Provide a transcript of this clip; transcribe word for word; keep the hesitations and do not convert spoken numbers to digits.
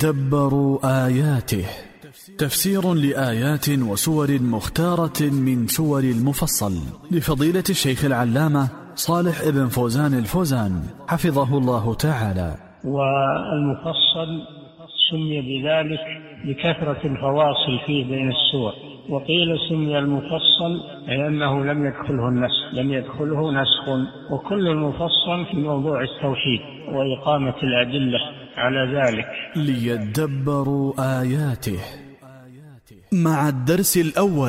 ليدبروا آياته. تفسير لآيات وسور مختارة من سور المفصل لفضيلة الشيخ العلامة صالح ابن فوزان الفوزان حفظه الله تعالى. والمفصل سمي بذلك لكثرة الفواصل فيه بين السور، وقيل سمي المفصل لأنه لم يدخله النسخ لم يدخله نسخ وكل المفصل في موضوع التوحيد وإقامة الأدلة على ذلك. ليدبروا آياته. مع الدرس الأول